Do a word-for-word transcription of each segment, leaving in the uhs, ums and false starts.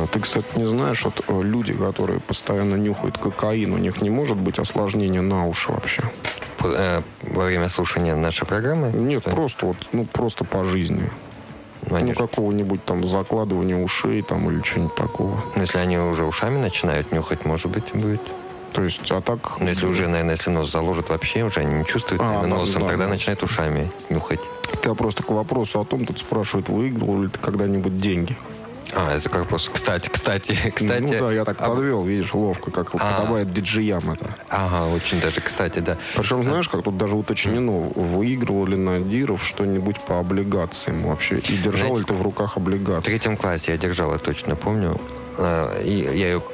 Ты, кстати, не знаешь, вот люди, которые постоянно нюхают кокаин, у них не может быть осложнения на уши вообще? Во время слушания нашей программы? Нет, что? просто вот, ну, просто по жизни. Ну, ну какого-нибудь там закладывания ушей там или что-нибудь такого. Ну, если они уже ушами начинают нюхать, может быть, будет. То есть, а так... Но если уже, наверное, если нос заложит вообще, уже они не чувствуют а, наверное, носом, да, тогда да. начинают ушами нюхать. Я просто к вопросу о том, тут спрашивают, выиграл ли ты когда-нибудь деньги? А, это как вопрос. Кстати, кстати, кстати. Ну да, я так а... подвел, видишь, ловко, как а... подобает диджеям это. Ага, очень даже, кстати, да. Причем, знаешь, как тут даже уточнено, выигрывал ли Надиров что-нибудь по облигациям вообще? И держал Знаете, ли ты в руках облигации? В третьем классе я держал, я точно помню. И я ее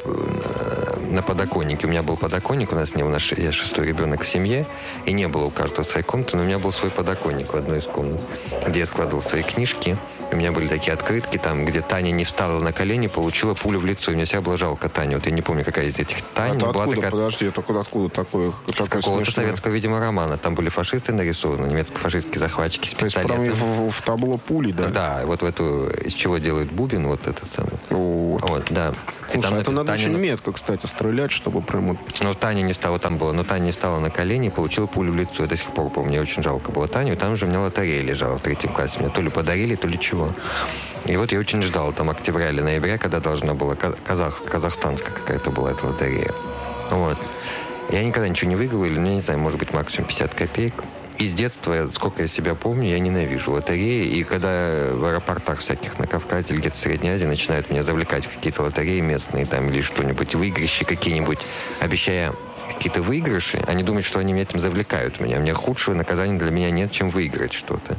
на подоконнике. У меня был подоконник, у нас не был, я шестой ребенок в семье, и не было у каждого своей комнаты, но у меня был свой подоконник в одной из комнат, где я складывал свои книжки. У меня были такие открытки, там, где Таня не встала на колени, получила пулю в лицо. И мне всегда было жалко Таню. Вот я не помню, какая из этих Тань. А была откуда? Такая... Подожди, это откуда, откуда такое? Из какого-то советского, видимо, романа. Там были фашисты нарисованы, немецко-фашистские захватчики с пистолетом. То есть прям в, в табло пули, да? Да, вот в эту, из чего делают бубен, вот этот самый. Вот, вот да. И Слушай, там это надо Таня... очень метко, кстати, стрелять, чтобы прям вот... Ну, Таня не встала, там было, но Таня не встала на колени, получила пулю в лицо. Я до сих пор помню, мне очень жалко было Таню. И там же у меня лотерея лежала в третьем классе. Мне то ли подарили, то ли чего. И вот я очень ждал, там, октября или ноября, когда должна была казах, казахстанская какая-то была эта лотерея. Вот. Я никогда ничего не выиграл, или, ну, я не знаю, может быть, максимум пятьдесят копеек. И с детства, сколько я себя помню, я ненавижу лотереи. И когда в аэропортах всяких на Кавказе или где-то в Средней Азии начинают меня завлекать в какие-то лотереи местные там, или что-нибудь, выигрыши какие-нибудь, обещая какие-то выигрыши, они думают, что они меня этим завлекают. Меня. У меня худшего наказания для меня нет, чем выиграть что-то.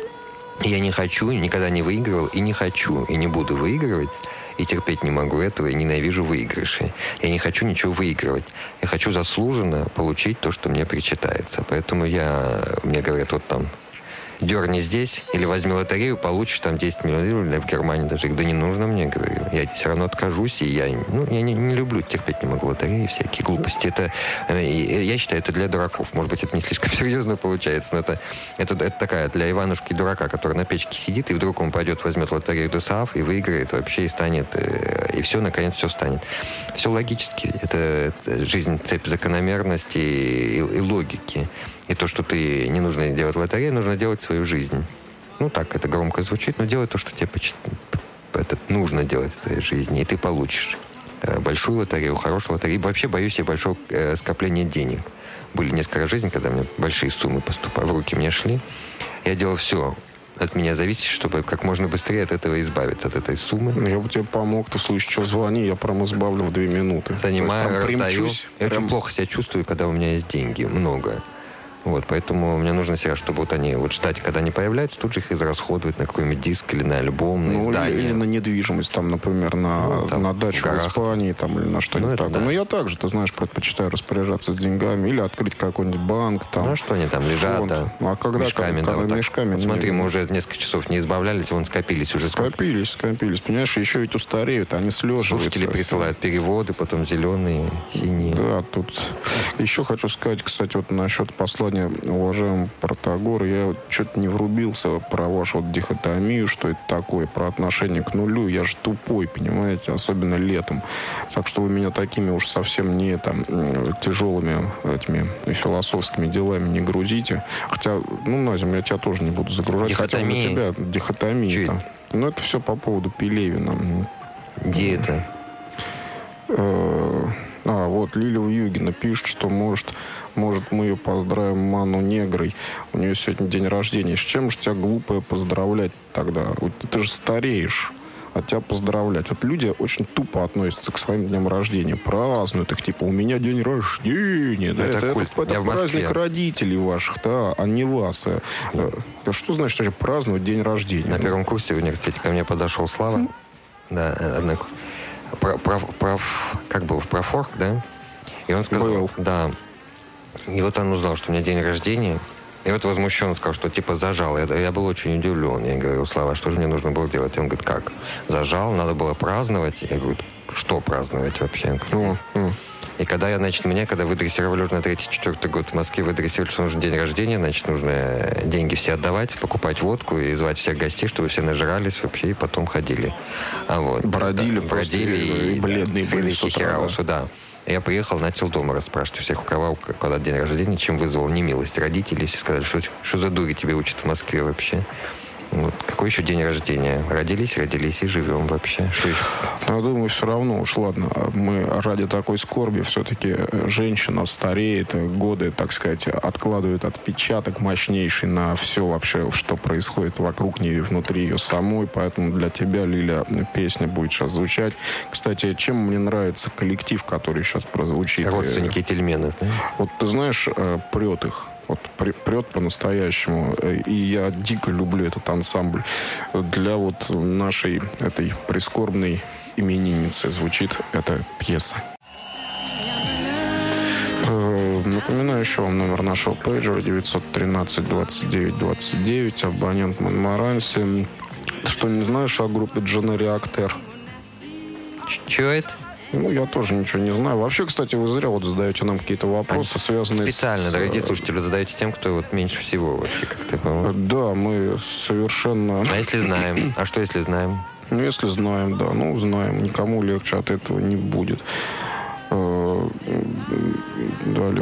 Я не хочу, никогда не выигрывал, и не хочу, и не буду выигрывать, и терпеть не могу этого, и ненавижу выигрыши. Я не хочу ничего выигрывать. Я хочу заслуженно получить то, что мне причитается. Поэтому я, мне говорят, вот там, дерни здесь, или возьми лотерею, получишь там десять миллионов, или в Германии даже. Да не нужно мне, говорю. Я все равно откажусь, и я, ну, я не, не люблю, терпеть не могу лотереи, всякие глупости. Это, я считаю, это для дураков. Может быть, это не слишком серьезно получается, но это, это, это такая для Иванушки дурака, который на печке сидит, и вдруг он пойдет, возьмет лотерею ДОСААФ и выиграет вообще, и станет, и все, наконец, все станет. Все логически. Это, это жизнь, цепь закономерности и, и логики. И то, что ты не нужно делать лотерею, нужно делать свою жизнь. Ну, так это громко звучит, но делай то, что тебе почит... это нужно делать в твоей жизни, и ты получишь большую лотерею, хорошую лотерею. И вообще боюсь я большого э, скопления денег. Были несколько жизней, когда мне большие суммы поступали, в руки мне шли. Я делал все от меня зависит, чтобы как можно быстрее от этого избавиться, от этой суммы. Я бы тебе помог, ты в случае чего звони, я прям избавлю в две минуты. Занимаю, раздаю. Я прям... очень плохо себя чувствую, когда у меня есть деньги, много. Вот, поэтому мне нужно себя, чтобы вот они вот ждать, когда они появляются, тут же их израсходовать на какой-нибудь диск или на альбом, на ну, издание. Или на недвижимость, там, например, на, ну, там, на дачу в, в Испании там, или на что-нибудь ну, такое. Да. Но я также, ты знаешь, предпочитаю распоряжаться с деньгами или открыть какой-нибудь банк. Там, ну, что они там лежат, фонд. Да. А когда, мешками. Когда, да, когда вот мешками вот смотри, мы уже несколько часов не избавлялись, вон скопились уже. Скопились, скопились. Понимаешь, еще ведь устареют, они слеживаются. Слушатели присылают переводы, потом зеленые, синие. Да, тут... Еще хочу сказать, кстати, вот насчет послания уважаемого Протагор, я что-то не врубился про вашу вот дихотомию, что это такое, про отношение к нулю. Я же тупой, понимаете, особенно летом. Так что вы меня такими уж совсем не там тяжелыми этими философскими делами не грузите. Хотя, ну, Назим, я тебя тоже не буду загружать. Дихотомия. Хотя на тебя дихотомия. Там. Но это все по поводу Пелевина. Где это? А, вот Лилия Югина пишет, что может, может мы ее поздравим Ману Негрой. У нее сегодня день рождения. С чем же тебя глупое поздравлять тогда? Вот ты же стареешь, а тебя поздравлять. Вот люди очень тупо относятся к своим дням рождения. Празднуют их, типа, у меня день рождения. Да, это это, это, это праздник родителей ваших, да, а не вас. А что значит вообще праздновать день рождения? На первом курсе в университете ко мне подошел Слава. Mm. Да, одна... Про, про, про, как был, в профорг, да? И он сказал, был. Да. И вот он узнал, что у меня день рождения. И вот возмущенно сказал, что типа зажал. Я, я был очень удивлен. Я говорю, Слава, что же мне нужно было делать? И он говорит, как? Зажал, надо было праздновать. Я говорю, что праздновать вообще? О, о. И когда я, значит, меня, когда выдрессировали на третий, четвертый год в Москве, выдрессировали, что нужен день рождения, значит, нужно деньги все отдавать, покупать водку и звать всех гостей, чтобы все нажрались вообще и потом ходили. А вот. Бродили, да, бродили и, и бледные были с утра, да. да. Я приехал, начал дома расспрашивать всех, у кого, когда день рождения, чем вызвал немилость родителей. Все сказали, что, что за дури тебе учат в Москве вообще. Вот. Какой еще день рождения? Родились, родились и живем вообще. Что еще? Я думаю, все равно уж ладно. Мы ради такой скорби все-таки женщина стареет, годы, так сказать, откладывают отпечаток мощнейший на все вообще, что происходит вокруг нее и внутри ее самой. Поэтому для тебя, Лиля, песня будет сейчас звучать. Кстати, чем мне нравится коллектив, который сейчас прозвучит? Родственники Тельменов. Да? Вот ты знаешь, прет их. Вот прет по-настоящему. И я дико люблю этот ансамбль. Для вот нашей этой прискорбной именинницы звучит эта пьеса. Напоминаю еще вам номер нашего пейджера девятьсот тринадцать двадцать девять двадцать девять, абонент Монмаранси. Ты что, не знаешь о группе Дженери-Актер? Чего это? Ну, я тоже ничего не знаю. Вообще, кстати, вы зря вот задаете нам какие-то вопросы, а связанные специально, с... дорогие слушатели, задаете тем, кто вот меньше всего вообще как-то, по-моему. Да, мы совершенно... А если знаем? А что, если знаем? Ну, если знаем, да. Ну, знаем. Никому легче от этого не будет. Далее.